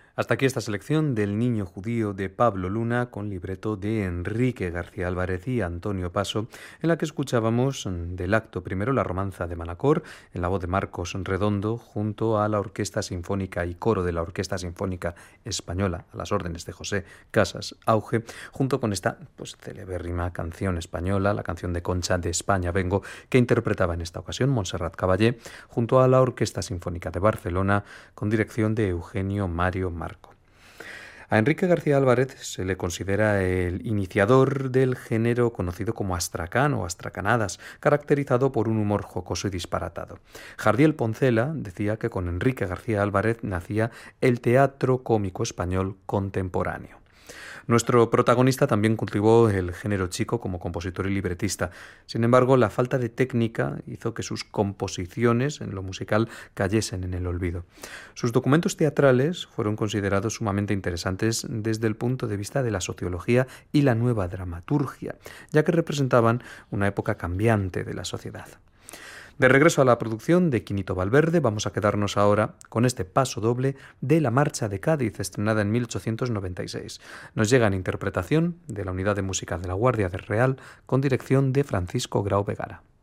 Hasta aquí esta selección del Niño Judío de Pablo Luna con libreto de Enrique García Álvarez y Antonio Paso, en la que escuchábamos del acto primero la romanza de Manacor, en la voz de Marcos Redondo, junto a la Orquesta Sinfónica y coro de la Orquesta Sinfónica Española, a las órdenes de José Casas Auge, junto con esta celebérrima canción española, la canción de Concha de España Vengo, que interpretaba en esta ocasión Montserrat Caballé, junto a la Orquesta Sinfónica de Barcelona, con dirección de Eugenio Mario Marco. A Enrique García Álvarez se le considera el iniciador del género conocido como astracán o astracanadas, caracterizado por un humor jocoso y disparatado. Jardiel Poncela decía que con Enrique García Álvarez nacía el teatro cómico español contemporáneo. Nuestro protagonista también cultivó el género chico como compositor y libretista. Sin embargo, la falta de técnica hizo que sus composiciones en lo musical cayesen en el olvido. Sus documentos teatrales fueron considerados sumamente interesantes desde el punto de vista de la sociología y la nueva dramaturgia, ya que representaban una época cambiante de la sociedad. De regreso a la producción de Quinito Valverde, vamos a quedarnos ahora con este paso doble de La Marcha de Cádiz, estrenada en 1896. Nos llega en interpretación de la Unidad de Música de la Guardia del Real, con dirección de Francisco Grau Vegara.